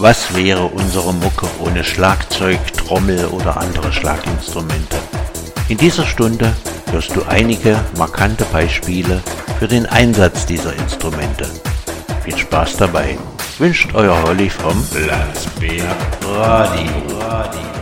Was wäre unsere Mucke ohne Schlagzeug, Trommel oder andere Schlaginstrumente? In dieser Stunde hörst du einige markante Beispiele für den Einsatz dieser Instrumente. Viel Spaß dabei, wünscht euer Holly vom Blasberg Radio.